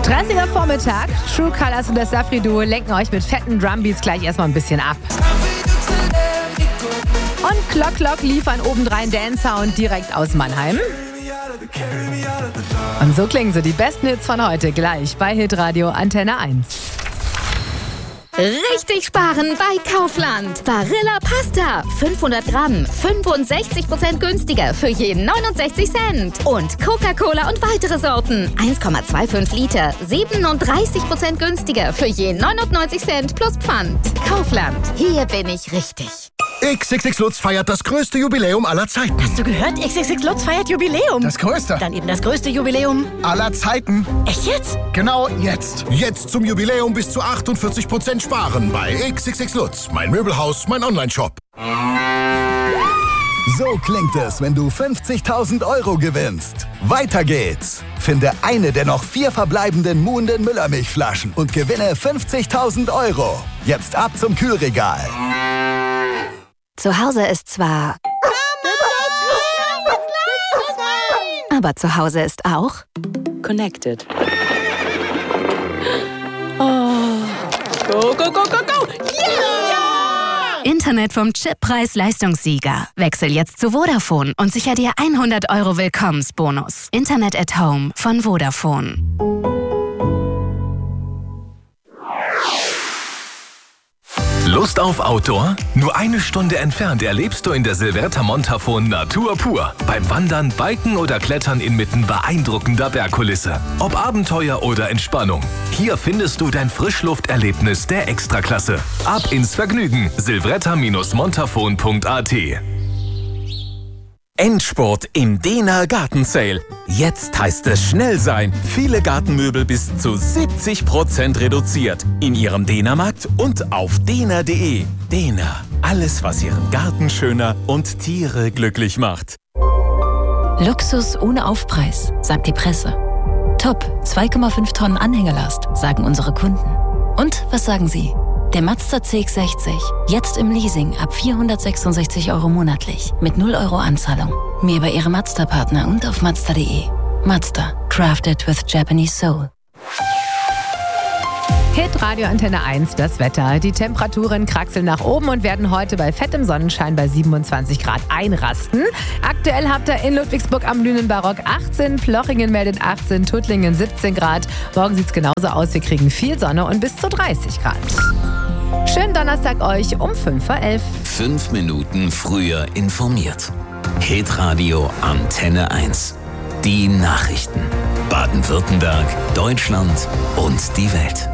Stressiger Vormittag. True Colors und das Safri-Duo lenken euch mit fetten Drumbeats gleich erstmal ein bisschen ab. Und Clock Clock liefern obendrein Dance-Sound direkt aus Mannheim. Und so klingen so die besten Hits von heute gleich bei Hitradio Antenne 1. Richtig sparen bei Kaufland. Barilla Pasta. 500 Gramm. 65% günstiger für jeden 69 Cent. Und Coca-Cola und weitere Sorten. 1,25 Liter. 37% günstiger für jeden 99 Cent plus Pfand. Kaufland. Hier bin ich richtig. XXX Lutz feiert das größte Jubiläum aller Zeiten. Hast du gehört? XXX Lutz feiert Jubiläum. Das größte. Dann eben das größte Jubiläum aller Zeiten. Echt jetzt? Genau jetzt. Jetzt zum Jubiläum bis zu 48% sparen bei XXX Lutz. Mein Möbelhaus, mein Onlineshop. So klingt es, wenn du 50.000 € gewinnst. Weiter geht's. Finde eine der noch 4 verbleibenden Muhnden Müllermilchflaschen und gewinne 50.000 €. Jetzt ab zum Kühlregal. Zu Hause ist zwar... Aber zu Hause ist auch... Connected. Oh. Go, go, go, go, go! Yeah! Internet vom Chippreis-Leistungssieger. Wechsel jetzt zu Vodafone und sicher dir 100 € Willkommensbonus. Internet at Home von Vodafone. Lust auf Outdoor? Nur eine Stunde entfernt erlebst du in der Silverta Montafon Natur pur. Beim Wandern, Biken oder Klettern inmitten beeindruckender Bergkulisse. Ob Abenteuer oder Entspannung. Hier findest du dein Frischlufterlebnis der Extraklasse. Ab ins Vergnügen. silvretta-montafon.at. Endspurt im Dehner Gartensale. Jetzt heißt es schnell sein. Viele Gartenmöbel bis zu 70% reduziert. In Ihrem Dehnermarkt und auf dehner.de. Dehner. Alles, was Ihren Garten schöner und Tiere glücklich macht. Luxus ohne Aufpreis, sagt die Presse. Top, 2,5 Tonnen Anhängelast, sagen unsere Kunden. Und was sagen Sie? Der Mazda CX-60, jetzt im Leasing ab 466 € monatlich, mit 0 € Anzahlung. Mehr bei Ihrem Mazda-Partner und auf Mazda.de. Mazda, crafted with Japanese soul. Hitradio Antenne 1, das Wetter. Die Temperaturen kraxeln nach oben und werden heute bei fettem Sonnenschein bei 27 Grad einrasten. Aktuell habt ihr in Ludwigsburg am Lünenbarock 18, Plochingen meldet 18, Tuttlingen 17 Grad. Morgen sieht's genauso aus, wir kriegen viel Sonne und bis zu 30 Grad. Schönen Donnerstag euch um 5:11. 5 Minuten früher informiert. Hitradio Antenne 1. Die Nachrichten. Baden-Württemberg, Deutschland und die Welt.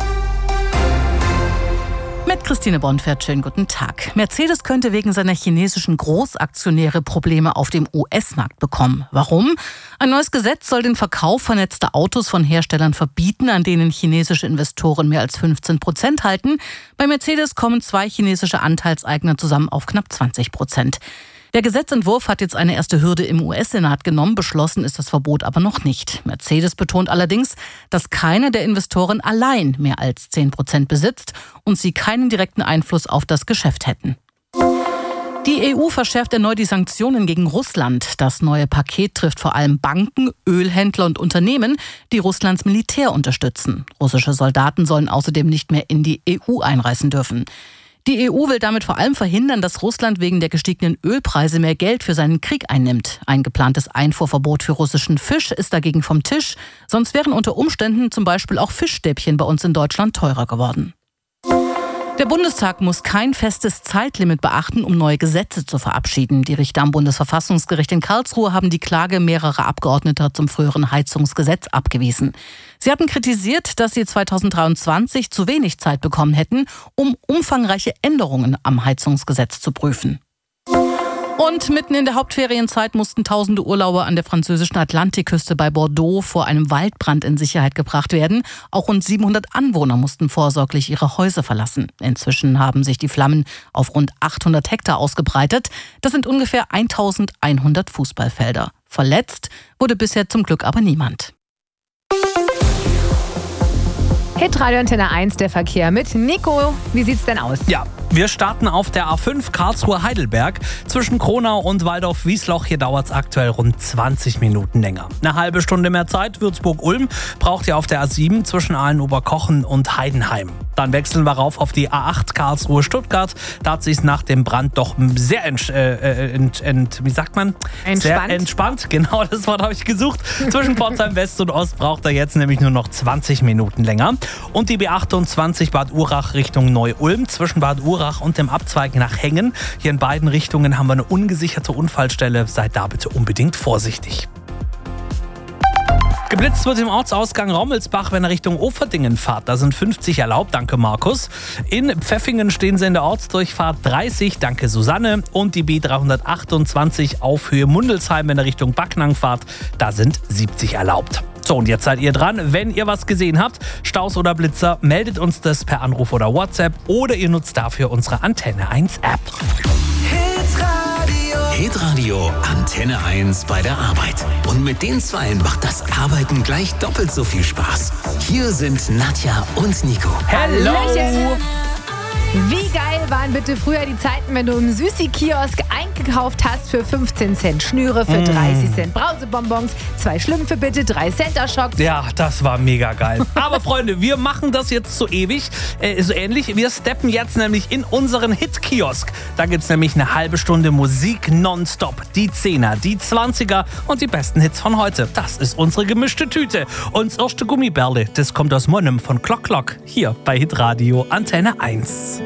Mit Christine Bonfert, schönen guten Tag. Mercedes könnte wegen seiner chinesischen Großaktionäre Probleme auf dem US-Markt bekommen. Warum? Ein neues Gesetz soll den Verkauf vernetzter Autos von Herstellern verbieten, an denen chinesische Investoren mehr als 15% halten. Bei Mercedes kommen 2 chinesische Anteilseigner zusammen auf knapp 20%. Der Gesetzentwurf hat jetzt eine erste Hürde im US-Senat genommen, beschlossen ist das Verbot aber noch nicht. Mercedes betont allerdings, dass keiner der Investoren allein mehr als 10% besitzt und sie keinen direkten Einfluss auf das Geschäft hätten. Die EU verschärft erneut die Sanktionen gegen Russland. Das neue Paket trifft vor allem Banken, Ölhändler und Unternehmen, die Russlands Militär unterstützen. Russische Soldaten sollen außerdem nicht mehr in die EU einreisen dürfen. Die EU will damit vor allem verhindern, dass Russland wegen der gestiegenen Ölpreise mehr Geld für seinen Krieg einnimmt. Ein geplantes Einfuhrverbot für russischen Fisch ist dagegen vom Tisch. Sonst wären unter Umständen zum Beispiel auch Fischstäbchen bei uns in Deutschland teurer geworden. Der Bundestag muss kein festes Zeitlimit beachten, um neue Gesetze zu verabschieden. Die Richter am Bundesverfassungsgericht in Karlsruhe haben die Klage mehrerer Abgeordneter zum früheren Heizungsgesetz abgewiesen. Sie hatten kritisiert, dass sie 2023 zu wenig Zeit bekommen hätten, um umfangreiche Änderungen am Heizungsgesetz zu prüfen. Und mitten in der Hauptferienzeit mussten tausende Urlauber an der französischen Atlantikküste bei Bordeaux vor einem Waldbrand in Sicherheit gebracht werden. Auch rund 700 Anwohner mussten vorsorglich ihre Häuser verlassen. Inzwischen haben sich die Flammen auf rund 800 Hektar ausgebreitet. Das sind ungefähr 1100 Fußballfelder. Verletzt wurde bisher zum Glück aber niemand. Hitradio Antenne 1, der Verkehr mit Nico. Wie sieht's denn aus? Ja, Wir starten auf der A5 Karlsruhe-Heidelberg. Zwischen Kronau und Waldorf-Wiesloch, hier dauert es aktuell rund 20 Minuten länger. Eine halbe Stunde mehr Zeit, Würzburg-Ulm, braucht ihr auf der A7 zwischen Aalen-Oberkochen und Heidenheim. Dann wechseln wir rauf auf die A8 Karlsruhe-Stuttgart. Da hat sich nach dem Brand doch sehr Sehr entspannt. Genau, das Wort habe ich gesucht. Zwischen Pforzheim West und Ost braucht er jetzt nämlich nur noch 20 Minuten länger. Und die B28 Bad Urach Richtung Neu-Ulm zwischen Bad Urach und dem Abzweig nach Hengen. Hier in beiden Richtungen haben wir eine ungesicherte Unfallstelle. Seid da bitte unbedingt vorsichtig. Geblitzt wird im Ortsausgang Rommelsbach, wenn er Richtung Oferdingen fahrt. Da sind 50 erlaubt, danke Markus. In Pfeffingen stehen sie in der Ortsdurchfahrt 30, danke Susanne. Und die B328 auf Höhe Mundelsheim, wenn er Richtung Backnang fahrt. Da sind 70 erlaubt. So, und jetzt seid ihr dran. Wenn ihr was gesehen habt, Staus oder Blitzer, meldet uns das per Anruf oder WhatsApp oder ihr nutzt dafür unsere Antenne 1 App. Hitradio Antenne 1 bei der Arbeit. Und mit den Zweien macht das Arbeiten gleich doppelt so viel Spaß. Hier sind Nadja und Nico. Hallo! Wie geil waren bitte früher die Zeiten, wenn du im Süßi-Kiosk eingekauft hast für 15 Cent Schnüre, für 30 Cent Brausebonbons, 2 Schlümpfe bitte, 3 Center-Schocks. Ja, das war mega geil. Aber Freunde, wir machen das jetzt so ähnlich. Wir steppen jetzt nämlich in unseren Hit-Kiosk. Da gibt's nämlich eine halbe Stunde Musik nonstop. Die 10er, die 20er und die besten Hits von heute. Das ist unsere gemischte Tüte. Und das erste Gummibärle, das kommt aus Monnem von Klock Klock. Hier bei Hitradio Antenne 1.